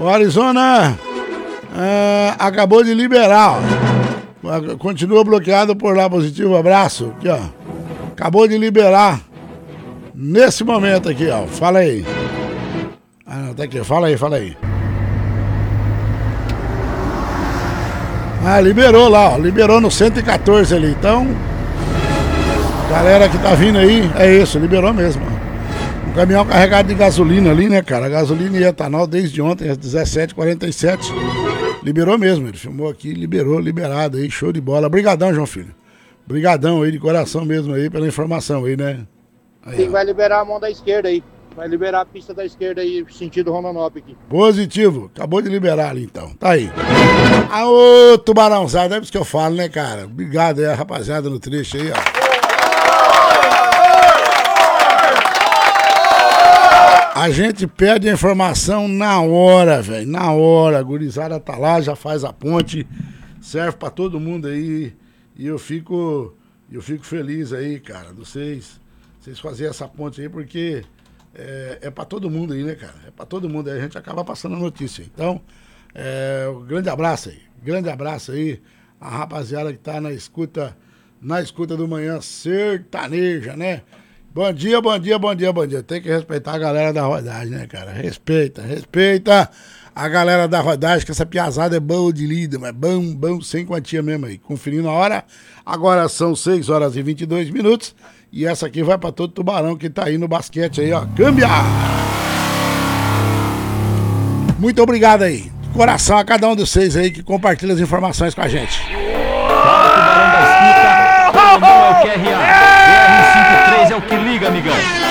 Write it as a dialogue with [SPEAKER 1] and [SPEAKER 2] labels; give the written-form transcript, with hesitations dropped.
[SPEAKER 1] O Arizona acabou de liberar, ó. Continua bloqueado por lá, positivo, abraço. Aqui, ó. Acabou de liberar nesse momento aqui, ó. Fala aí. Ah, não, tá aqui. Fala aí. Ah, liberou lá, ó. Liberou no 114 ali. Então, galera que tá vindo aí, é isso, liberou mesmo. Um caminhão carregado de gasolina ali, né, cara? Gasolina e etanol desde ontem, às 17h47. Liberou mesmo, ele filmou aqui, liberado aí, show de bola. Brigadão, João Filho. Brigadão aí, de coração mesmo aí, pela informação aí, né? Aí,
[SPEAKER 2] sim, vai liberar a mão da esquerda aí. Vai liberar a pista da esquerda aí, sentido Rondonópolis aqui.
[SPEAKER 1] Positivo, acabou de liberar ali então, tá aí. Ô, tubarãozada, é isso que eu falo, né, cara? Obrigado aí, rapaziada, no trecho aí, ó. A gente pede a informação na hora, velho, na hora. A gurizada tá lá, já faz a ponte, serve pra todo mundo aí. E eu fico feliz aí, cara, de vocês fazerem essa ponte aí, porque é pra todo mundo aí, né, cara? É pra todo mundo aí, a gente acaba passando a notícia. Então, um grande abraço aí, a rapaziada que tá na escuta do Manhã Sertaneja, né? Bom dia. Tem que respeitar a galera da rodagem, né, cara? Respeita a galera da rodagem, que essa piazada é boa de lida, mas bom, sem quantia mesmo aí. Conferindo a hora, agora são 6h22, e essa aqui vai pra todo tubarão que tá aí no basquete aí, ó. Câmbia! Muito obrigado aí. De coração a cada um de vocês aí que compartilha as informações com a gente.
[SPEAKER 3] Fala, tubarão da escuta. O meu é o QRA. BR-53 é o que liga, amigão.